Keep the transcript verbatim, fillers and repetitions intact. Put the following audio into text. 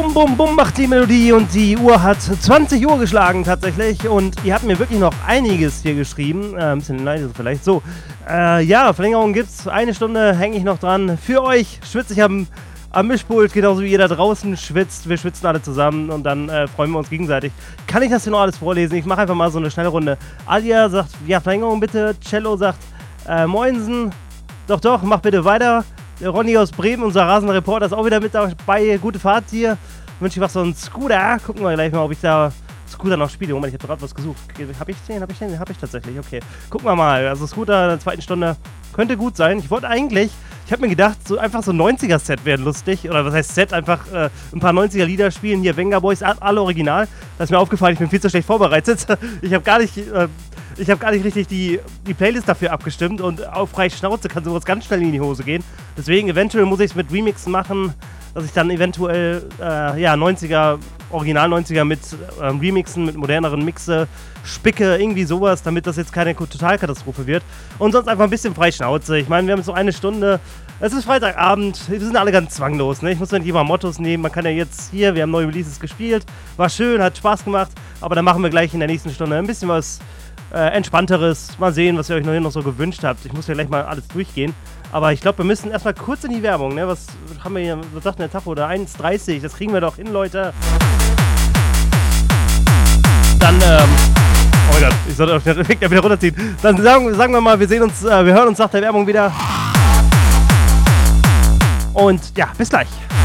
Bum, bum, bum macht die Melodie und die Uhr hat zwanzig Uhr geschlagen tatsächlich und ihr habt mir wirklich noch einiges hier geschrieben, äh, ein bisschen leise vielleicht. So, äh, ja, Verlängerung gibt's, eine Stunde hänge ich noch dran. Für euch schwitze ich am, am Mischpult, genauso wie ihr da draußen schwitzt. Wir schwitzen alle zusammen und dann äh, freuen wir uns gegenseitig. Kann ich das hier noch alles vorlesen? Ich mache einfach mal so eine schnelle Runde. Alia sagt, ja, Verlängerung bitte. Cello sagt, äh, Moinsen, doch, doch, mach bitte weiter. Ronny aus Bremen, unser rasender Reporter, ist auch wieder mit dabei. Gute Fahrt hier. Wünsche ich was so einen Scooter. Gucken wir gleich mal, ob ich da Scooter noch spiele. Moment, ich habe gerade was gesucht. Habe ich den? Habe ich den? Habe ich tatsächlich. Okay. Gucken wir mal. Also Scooter in der zweiten Stunde könnte gut sein. Ich wollte eigentlich, ich habe mir gedacht, so einfach so ein neunziger-Set wäre lustig. Oder was heißt Set? Einfach äh, ein paar neunziger-Lieder spielen. Hier Venga Boys, alle original. Das ist mir aufgefallen, ich bin viel zu schlecht vorbereitet. Ich habe gar nicht... Äh, Ich habe gar nicht richtig die, die Playlist dafür abgestimmt und auf freie Schnauze kann sowas ganz schnell in die Hose gehen. Deswegen eventuell muss ich es mit Remixen machen, dass ich dann eventuell äh, ja, neunziger, Original neunziger mit ähm, Remixen, mit moderneren Mixe spicke, irgendwie sowas, damit das jetzt keine Totalkatastrophe wird. Und sonst einfach ein bisschen freie Schnauze. Ich meine, wir haben jetzt so eine Stunde. Es ist Freitagabend, wir sind alle ganz zwanglos, ne? Ich muss mir nicht immer Mottos nehmen. Man kann ja jetzt hier, wir haben neue Releases gespielt, war schön, hat Spaß gemacht, aber dann machen wir gleich in der nächsten Stunde ein bisschen was Äh, entspannteres. Mal sehen, was ihr euch noch hier noch so gewünscht habt. Ich muss ja gleich mal alles durchgehen. Aber ich glaube, wir müssen erstmal kurz in die Werbung, ne? Was haben wir hier, was sagt denn der Tacho? Oder eins dreißig, das kriegen wir doch hin, Leute. Dann, ähm, oh mein Gott, ich sollte auf den Effekt wieder runterziehen. Dann sagen, sagen wir mal, wir sehen uns, äh, wir hören uns nach der Werbung wieder. Und ja, bis gleich.